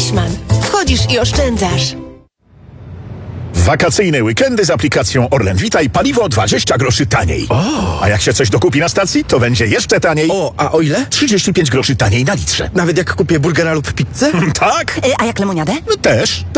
Fleischmann. Wchodzisz i oszczędzasz. Wakacyjne weekendy z aplikacją Orlen Witaj paliwo 20 groszy taniej. A jak się coś dokupi na stacji, to będzie jeszcze taniej. A o ile? 35 groszy taniej na litrze. Nawet jak kupię burgera lub pizzę? Tak? A jak lemoniadę? Też.